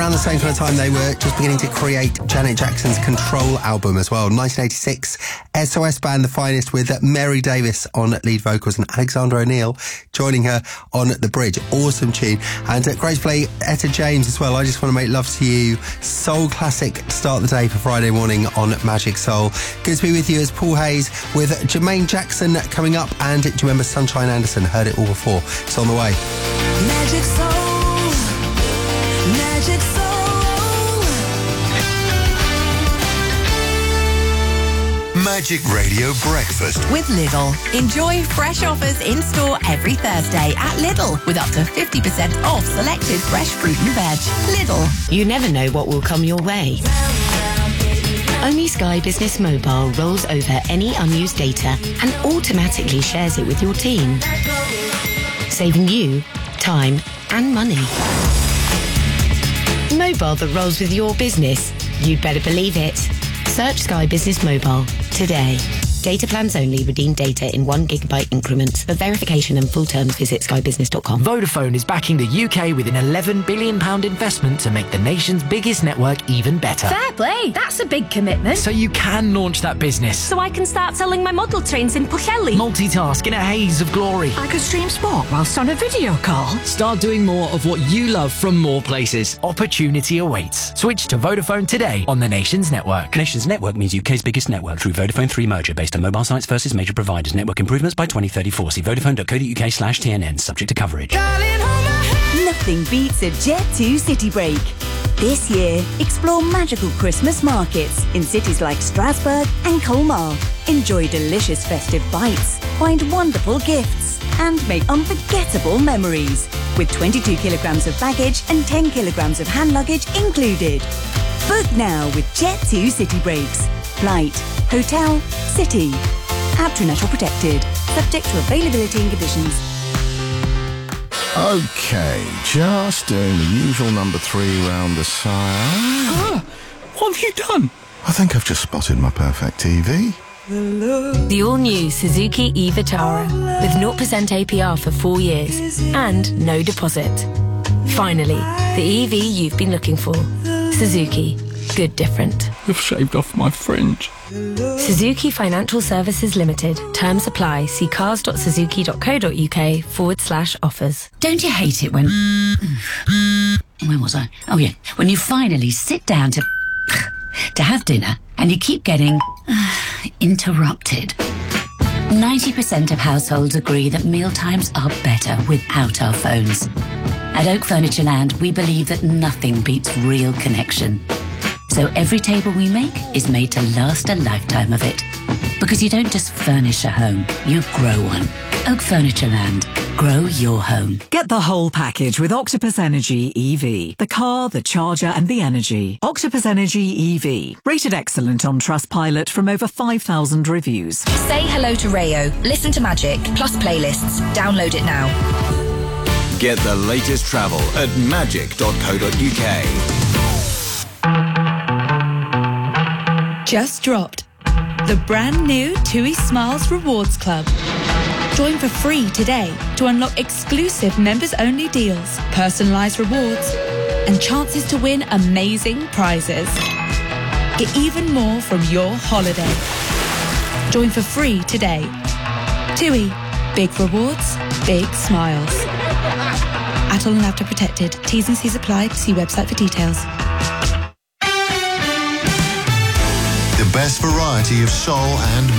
around the same kind of time they were just beginning to create Janet Jackson's Control album as well. 1986, SOS Band, The Finest, with Mary Davis on lead vocals and Alexander O'Neill joining her on the bridge. Awesome tune. And great to play Etta James as well. I Just Want to Make Love to You. Soul classic to start the day for Friday morning on Magic Soul. Good to be with you as Paul Hayes with Jermaine Jackson coming up. And do you remember Sunshine Anderson? Heard it all before. It's on the way. Magic Soul, Magic Soul. Magic Radio Breakfast with Lidl. Enjoy fresh offers in store every Thursday at Lidl with up to 50% off selected fresh fruit and veg. Lidl. You never know what will come your way. Only Sky Business Mobile rolls over any unused data and automatically shares it with your team, saving you time and money. Mobile that rolls with your business. You'd better believe it. Search Sky Business Mobile today. Data plans only. Redeem data in 1 gigabyte increments. For verification and full terms, visit skybusiness.com. Vodafone is backing the UK with an £11 billion investment to make the nation's biggest network even better. Fair play. That's a big commitment. So you can launch that business. So I can start selling my model trains in Pwllheli. Multitask in a haze of glory. I could stream sport whilst on a video call. Start doing more of what you love from more places. Opportunity awaits. Switch to Vodafone today on the nation's network. Nation's network means UK's biggest network through Vodafone 3 merger based on mobile sites versus major providers. Network improvements by 2034. See vodafone.co.uk/TNN. Subject to coverage. Nothing beats a Jet 2 City Break. This year, explore magical Christmas markets in cities like Strasbourg and Colmar. Enjoy delicious festive bites, find wonderful gifts, and make unforgettable memories. With 22 kilograms of baggage and 10 kilograms of hand luggage included. Book now with Jet 2 City Breaks. Flight, hotel, city. Abtranet or protected. Subject to availability and conditions. Okay, just doing the usual number 3 round the sire. What have you done? I think I've just spotted my perfect TV. The all-new Suzuki e-Vitara with 0% APR for 4 years and no deposit. Finally, the EV you've been looking for. Suzuki. Good different. You've shaved off my fringe. Suzuki Financial Services Limited. Terms apply. See cars.suzuki.co.uk/offers. Don't you hate it when... Where was I? Oh, yeah. When you finally sit down to have dinner and you keep getting interrupted. 90% of households agree that mealtimes are better without our phones. At Oak Furniture Land, we believe that nothing beats real connection. So every table we make is made to last a lifetime of it. Because you don't just furnish a home, you grow one. Oak Furniture Land. Grow your home. Get the whole package with Octopus Energy EV. The car, the charger and the energy. Octopus Energy EV. Rated excellent on Trustpilot from over 5,000 reviews. Say hello to Rayo. Listen to Magic, plus playlists. Download it now. Get the latest travel at magic.co.uk. Just dropped the brand new TUI Smiles Rewards Club. Join for free today to unlock exclusive members-only deals, personalised rewards, and chances to win amazing prizes. Get even more from your holiday. Join for free today. TUI. Big rewards, big smiles. Atoll and After Protected. T's and C's apply. See website for details. The best variety of soul and